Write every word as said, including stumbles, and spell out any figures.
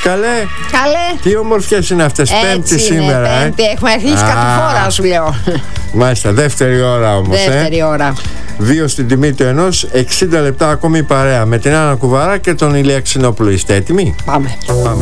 Καλέ. Καλέ. Τι όμορφιες είναι αυτές. Πέμπτη σήμερα. Είναι, πέμπτη. Ε? Έχουμε αρχίσει κατηφόρα, σου λέω. Μάλιστα, δεύτερη ώρα όμως. Δεύτερη ε? ώρα. Δύο στην τιμή του ενός, εξήντα λεπτά ακόμη παρέα με την Άννα Κουβαρά και τον Ηλία Ξινόπουλο. Είστε έτοιμοι? Πάμε. Πάμε.